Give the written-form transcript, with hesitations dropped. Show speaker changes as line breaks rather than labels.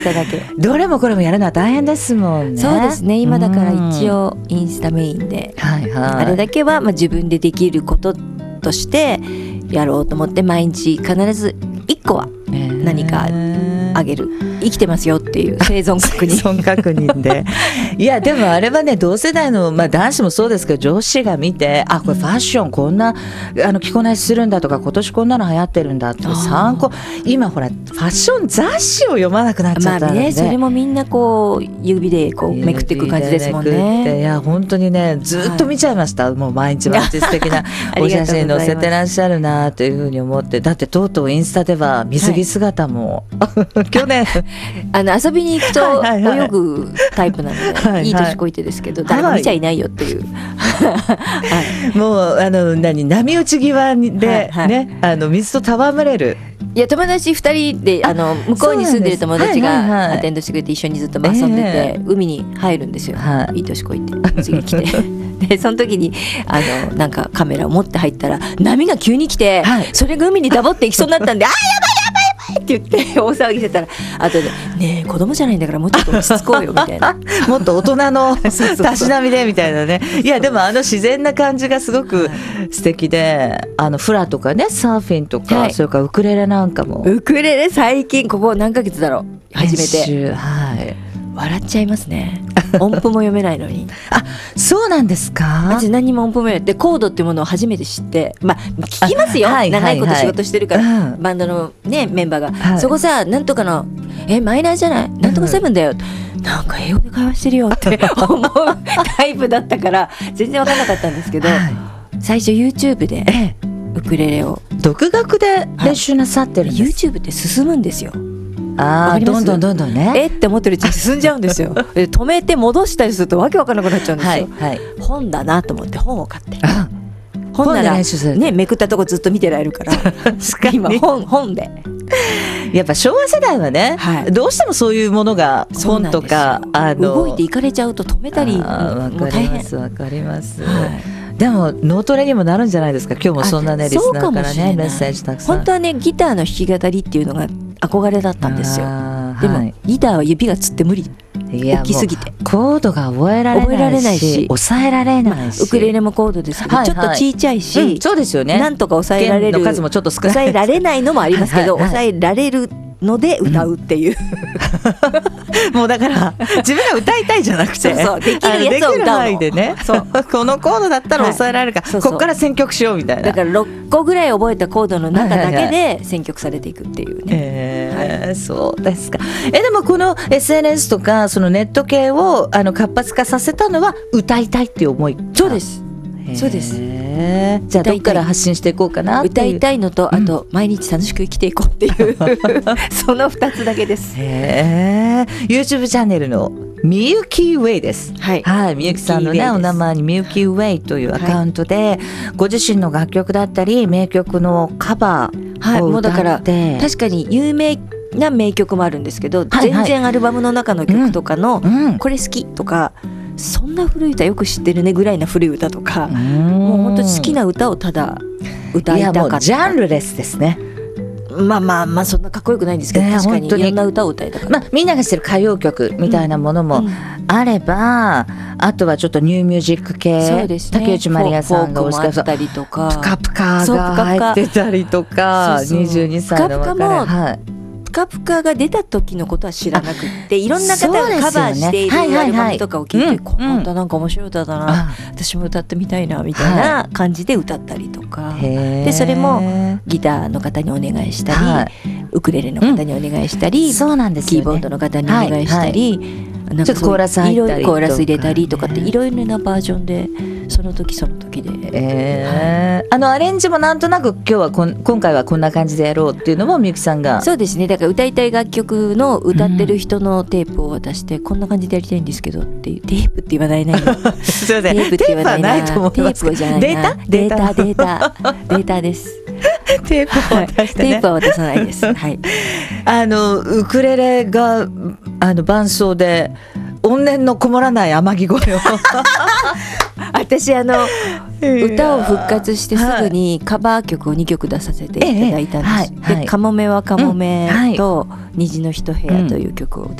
だけ
どれもこれもやるのは大変ですもんね。
そうですね。今だから一応インスタメインで、あれだけは自分でできることとしてやろうと思って、毎日必ず1個は何かあげる、生きてますよっていう生存確認
生存確認でいやでもあれはね、同世代の、男子もそうですけど、女子が見て、あ、これファッションこんな着こなしするんだとか、今年こんなの流行ってるんだって参考。今ほらファッション雑誌を読まなくなっちゃったので、
それもみんなこう指でこうめくっていく感じですもんね。
いや本当にね、ずっと見ちゃいました、もう毎日素敵なお写真載せてらっしゃるなというふうに思って。だってとうとうインスタでは水着姿も、去年
遊びに行くと泳ぐタイプなので、いい年こいてですけど、誰も見ちゃいないよっていう、
もう波打ち際でね、水と戯れる。
いや、友達2人で向こうに住んでる友達がアテンドしてくれて、一緒にずっと遊んでて、海に入るんですよ、いい年こいて次来てでその時になんかカメラを持って入ったら、波が急に来て、それが海にダボっていきそうになったんで、あーやばいって言って大騒ぎしてたら、あとでねえ、子供じゃないんだからもうちょっと落ち着こうよみたいな
もっと大人のたしなみでみたいなね。いやでも自然な感じがすごく素敵で、フラとかね、サーフィンとか、それからウクレレなんかも。
ウクレレ最近ここ何ヶ月だろう始めて、笑っちゃいますね。音符も読めないのに
あ、そうなんですか。
私何も音符も読めないで、コードっていうものを初めて知って、聞きますよ、長いこと仕事してるから、バンドのねメンバーが、そこさ、なんとかのマイナーじゃない、なんとかセブンだよ、なんか英語で会話してるよって思うタイプだったから全然分からなかったんですけど、最初 YouTube でウクレレを
独学で練習なさってるんです。
YouTube って進むんですよ。
どんどんね、
って思ってるうちに進んじゃうんですよ止めて戻したりするとわけわからなくなっちゃうんですよ、本だなと思って本を買って、本ならね、めくったとこずっと見てられるから今本で
やっぱ昭和世代はね、どうしてもそういうものが本とか
動いていかれちゃうと止めたり、
わかりますわかります、でも脳トレにもなるんじゃないですか。今日もそんなね、リスナーからねメッセージたくさん。
本当はね、ギターの弾き語りっていうのが憧れだったんですよ。でもギターは指がつって無理、大きすぎて
コードが覚えられないし抑えられないし、
ウクレレもコードですけどちょっと小さいし、
そうですよね、
なんとか抑えられる、
弦の数もちょっと少ない、
抑えられないのもありますけど、抑えられるので歌うっていう、
もうだから自分が歌いたいじゃなくて、
できるやつを歌うの
でねこのコードだったら抑えられるか、ここから選曲しようみたいな。
だから6個ぐらい覚えたコードの中だけで選曲されていくっていうね。
そうですか。でもこの SNS とかそのネット系を活発化させたのは歌いたいっていう思い。
そうですそうです。
じゃあどっから発信していこうかなっていう。
歌いたいのと、あと毎日楽しく生きていこうっていうその2つだけです。
YouTube チャンネルのみゆきウェイです。みゆきさんのねお名前にみゆきウェイというアカウントで、ご自身の楽曲だったり名曲のカバーを歌って、もうだから
確かに有名な名曲もあるんですけど、全然アルバムの中の曲とかのこれ好きとか、そんな古い歌よく知ってるねぐらいな古い歌とか、もう本当に好きな歌をただ歌いたかった。いやもう
ジャンルレスですね。
まあそんなかっこよくないんですけど、確かにいろんな歌を歌いたかった。
みんなが知ってる歌謡曲みたいなものもあれば、あとはちょっとニューミュージック系、
そうですね、
竹内まりやさんがお好きな
フォークもあったりとか、
プカプカが入ってたりとか、22歳の別れ、
プカプカが出た時のことは知らなくっていろんな方がカバーしているアルバムとかを聞いて、この歌なんか面白い歌だな、私も歌ってみたいなみたいな感じで歌ったりとか、でそれもギターの方にお願いしたり、ウクレレの方にお願いしたり、
そうなんですよね、
キーボードの方にお願いしたり、なんか
ちょっとコーラス入ったりとか、
コーラス入れたりとかっていろいろなバージョンでその時その時で、
アレンジもなんとなく今日は今回はこんな感じでやろうっていうのもみゆきさんが。
そうですね、だから歌いたい楽曲の歌ってる人のテープを渡して、こんな感じでやりたいんですけどっていう、テープって言わないな
すいません、テープはないと思いますけど、
データです
テープを渡してね、
テープは渡さないです。
ウクレレが伴奏で怨念のこもらない天城越えを
私歌を復活してすぐにカバー曲を2曲出させていただいたんです、でカモメはカモメと虹の一部屋という曲を歌